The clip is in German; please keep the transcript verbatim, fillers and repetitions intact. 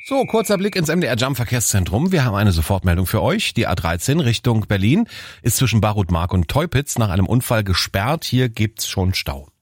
So, kurzer Blick ins M D R Jump Verkehrszentrum. Wir haben eine Sofortmeldung für euch. Die A dreizehn Richtung Berlin ist zwischen Barutmark und Teupitz nach einem Unfall gesperrt. Hier gibt's schon Stau.